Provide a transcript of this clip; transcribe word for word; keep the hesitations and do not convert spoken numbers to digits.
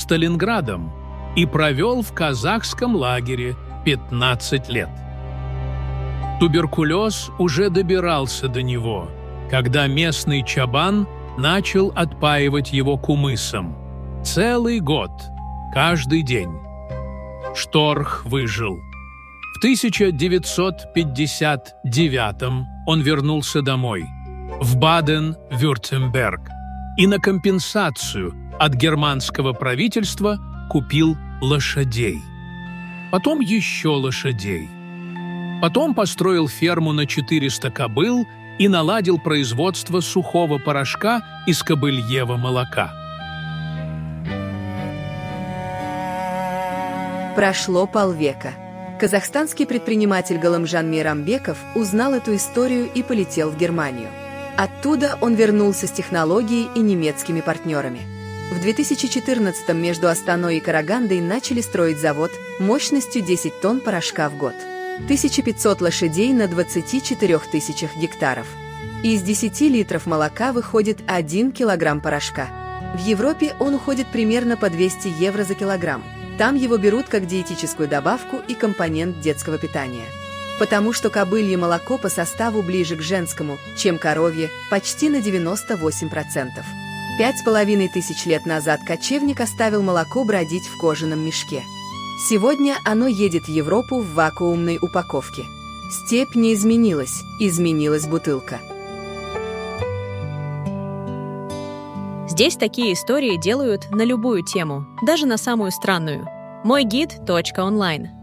Сталинградом и провел в казахском лагере пятнадцать лет. Туберкулез уже добирался до него, когда местный чабан начал отпаивать его кумысом. Целый год, каждый день. Шторх выжил. В тысяча девятьсот пятьдесят девятом он вернулся домой, в Баден-Вюртемберг, и на компенсацию от германского правительства купил лошадей. Потом еще лошадей. Потом построил ферму на четыреста кобыл и наладил производство сухого порошка из кобыльего молока. Прошло полвека. Казахстанский предприниматель Галымжан Мейрамбеков узнал эту историю и полетел в Германию. Оттуда он вернулся с технологией и немецкими партнерами. В две тысячи четырнадцатом между Астаной и Карагандой начали строить завод мощностью десять тонн порошка в год. тысяча пятьсот лошадей на двадцати четырёх тысячах гектаров. Из десяти литров молока выходит один килограмм порошка. В Европе он уходит примерно по двести евро за килограмм. Там его берут как диетическую добавку и компонент детского питания. Потому что кобылье молоко по составу ближе к женскому, чем коровье, почти на девяносто восемь процентов. Пять с половиной тысяч лет назад кочевник оставил молоко бродить в кожаном мешке. Сегодня оно едет в Европу в вакуумной упаковке. Степь не изменилась, изменилась бутылка. Здесь такие истории делают на любую тему, даже на самую странную. мой гид точка онлайн.